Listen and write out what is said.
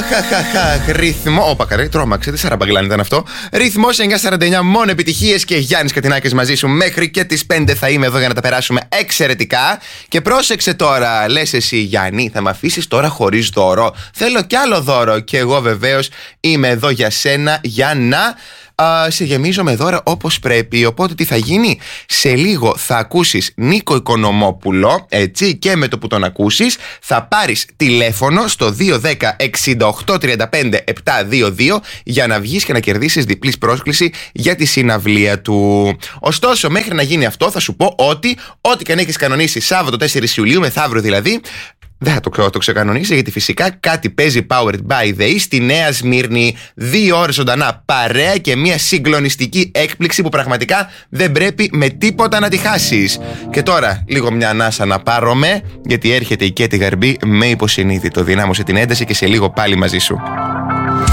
Ρυθμό. Όπα, καρέ, τρόμαξε. Τι σαραμπαγκλάν ήταν αυτό. Ρυθμό 949, μόνο επιτυχίες και Γιάννης Κατινάκης μαζί σου. Μέχρι και τις 5 θα είμαι εδώ για να τα περάσουμε εξαιρετικά. Και πρόσεξε τώρα, λες εσύ, Γιάννη, θα με αφήσεις τώρα χωρίς δώρο? Θέλω κι άλλο δώρο. Και εγώ βεβαίως είμαι εδώ για σένα, για να σε γεμίζω με δώρα όπως πρέπει. Οπότε τι θα γίνει? Σε λίγο θα ακούσεις Νίκο Οικονομόπουλο, έτσι, και με το που τον ακούσεις θα πάρεις τηλέφωνο στο 210-6835-722 για να βγεις και να κερδίσεις διπλής πρόσκληση για τη συναυλία του. Ωστόσο, μέχρι να γίνει αυτό θα σου πω ότι ό,τι και αν έχεις κανονίσει Σάββατο 4 Ιουλίου, μεθαύριο δηλαδή, δεν θα το ξεκανονίσει, γιατί φυσικά κάτι παίζει Powered by the E στη Νέα Σμύρνη. 2 ώρες ζωντανά παρέα και μια συγκλονιστική έκπληξη που πραγματικά δεν πρέπει με τίποτα να τη χάσεις. Και τώρα λίγο μια ανάσα να πάρουμε, γιατί έρχεται η Κέτη Γαρμπή με υποσυνείδητο. Δυνάμωσε την ένταση και σε λίγο πάλι μαζί σου.